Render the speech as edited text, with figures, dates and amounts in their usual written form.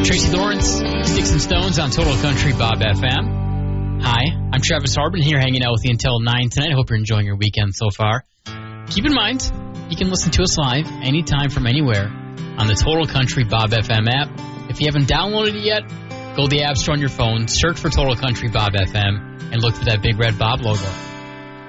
Tracy Lawrence, Sticks and Stones on Total Country Bob FM. Hi, I'm Travis Harbin here hanging out with you until 9 tonight. I hope you're enjoying your weekend so far. Keep in mind, you can listen to us live anytime from anywhere on the Total Country Bob FM app. If you haven't downloaded it yet, go to the App Store on your phone, search for Total Country Bob FM, and look for that big red Bob logo.